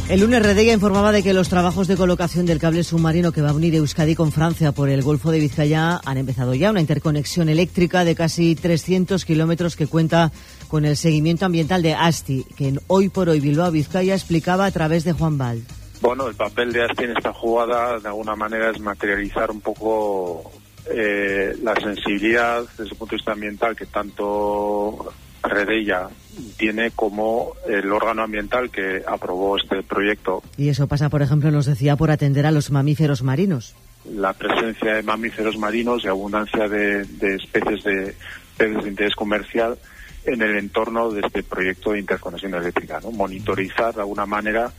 El lunes Redeia informaba de que los trabajos de colocación del cable submarino que va a unir Euskadi con Francia por el Golfo de Vizcaya han empezado ya. Una interconexión eléctrica de casi 300 kilómetros que cuenta con el seguimiento ambiental de ASTI, que en Hoy por Hoy Bilbao Vizcaya explicaba a través de Juan Val. Bueno, el papel de ASTI en esta jugada de alguna manera es materializar un poco la sensibilidad desde el punto de vista ambiental que tanto Redeia tiene como el órgano ambiental que aprobó este proyecto. Y eso pasa, por ejemplo, nos decía, por atender a los mamíferos marinos. La presencia de mamíferos marinos y abundancia de especies de peces de interés comercial en el entorno de este proyecto de interconexión eléctrica, ¿no? Monitorizar de alguna manera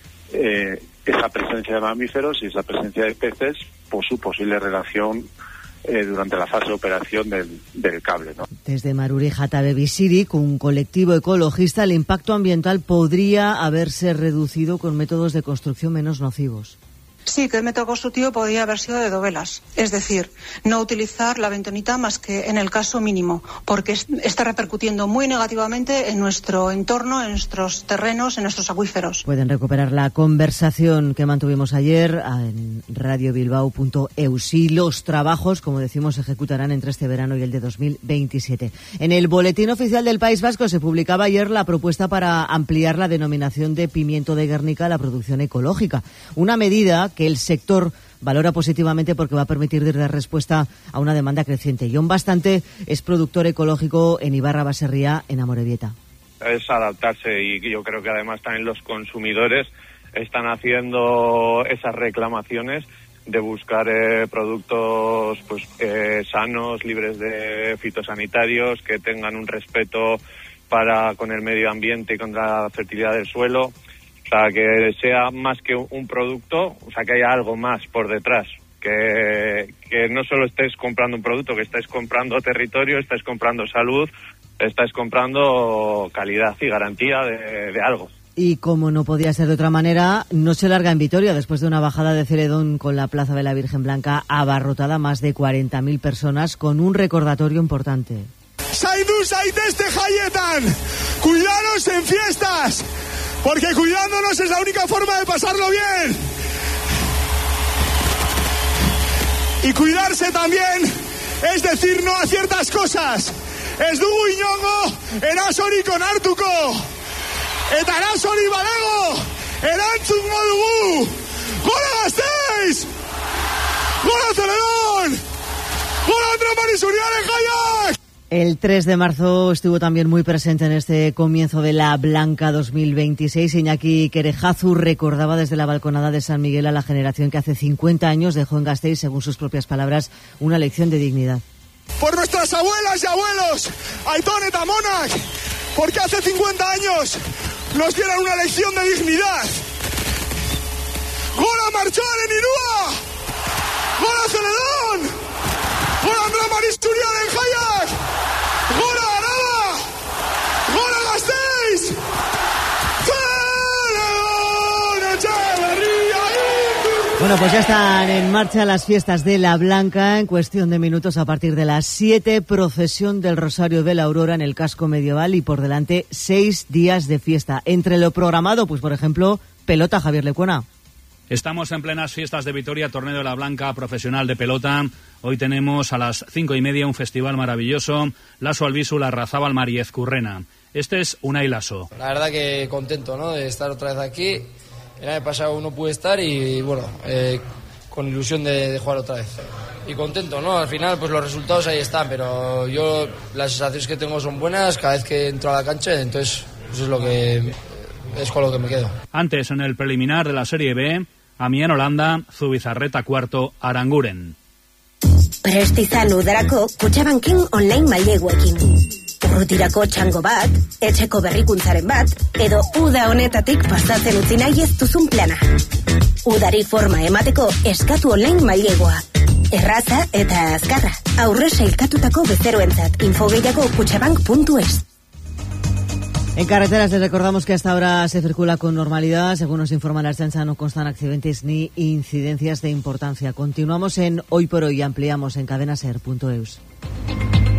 esa presencia de mamíferos y esa presencia de peces por su posible relación durante la fase de operación del cable, ¿no? Desde Maruri Jatabe Bisiri, con un colectivo ecologista, el impacto ambiental podría haberse reducido con métodos de construcción menos nocivos. Sí, que el método constructivo podría haber sido de dovelas, es decir, no utilizar la bentonita más que en el caso mínimo, porque está repercutiendo muy negativamente en nuestro entorno, en nuestros terrenos, en nuestros acuíferos. Pueden recuperar la conversación que mantuvimos ayer en radiobilbao.eus y los trabajos, como decimos, se ejecutarán entre este verano y el de 2027. En el Boletín Oficial del País Vasco se publicaba ayer la propuesta para ampliar la denominación de pimiento de Guernica a la producción ecológica, una medida que el sector valora positivamente porque va a permitir dar respuesta a una demanda creciente. Jon Bastante es productor ecológico en Ibarra Baserria, en Amorebieta. Es adaptarse y yo creo que además también los consumidores están haciendo esas reclamaciones de buscar productos sanos, libres de fitosanitarios, que tengan un respeto con el medio ambiente y contra la fertilidad del suelo. O sea, que sea más que un producto, o sea, que haya algo más por detrás. Que no solo estés comprando un producto, que estés comprando territorio, estés comprando salud, estés comprando calidad y garantía de algo. Y como no podía ser de otra manera, no se larga en Vitoria después de una bajada de Celedón con la Plaza de la Virgen Blanca abarrotada, más de 40.000 personas, con un recordatorio importante. Zaindu zaitezte jaietan, cuidaros en fiestas, porque cuidándonos es la única forma de pasarlo bien. Y cuidarse también es decir no a ciertas cosas. Ez dugu inongo erasorik onartuko. Eta erasori badago, erantzungo dugu. ¡Gora Gasteiz! ¡Gora Celedón! ¡Gora Andramari Zuriaren jaiak! El 3 de marzo estuvo también muy presente en este comienzo de la Blanca 2026. Iñaki Querejazu recordaba desde la balconada de San Miguel a la generación que hace 50 años dejó en Gasteiz, según sus propias palabras, una lección de dignidad. Por nuestras abuelas y abuelos, Aiton eta Monak, porque hace 50 años nos dieron una lección de dignidad. ¡Gora Martxoaren Irua! ¡Gora Celedón! ¡Gora Andramari Zuriaren jaiak! ¡Gora Araba! ¡Gora Gasteiz! ¡Celedón Etxeberria! Bueno, pues ya están en marcha las fiestas de la Blanca. En cuestión de minutos, a partir de las 7, procesión del Rosario de la Aurora en el casco medieval y por delante 6 días de fiesta. Entre lo programado, pues por ejemplo, pelota, Javier Lecuona. Estamos en plenas fiestas de Vitoria, Torneo de la Blanca profesional de pelota. Hoy tenemos a las 5:30 un festival maravilloso, Laso Albizu, Larrazábal, Mariezcurrena. Este es Unai Laso. La verdad que contento, ¿no?, de estar otra vez aquí. El año pasado no pude estar y bueno, con ilusión de jugar otra vez. Y contento, ¿no? Al final pues los resultados ahí están, pero yo las sensaciones que tengo son buenas cada vez que entro a la cancha, entonces pues es con lo que me quedo. Antes, en el preliminar de la Serie B, Amiens Holanda, Zubizarreta cuarto, Aranguren. Prest izan udarako Kutxabanken online maileguekin. Urrutirako txango bat, etxeko berrikuntzaren bat, edo uda honetatik pasatzen utzi nahi ez duzun plana. Udari forma emateko eskatu online mailegua. Erraza eta azkarra. Aurre sailkatutako bezeroentzat. Info gehiago kutxabank.es. En carreteras les recordamos que hasta ahora se circula con normalidad. Según nos informa la Ertzaintza, no constan accidentes ni incidencias de importancia. Continuamos en Hoy por Hoy y ampliamos en cadenaser.eus.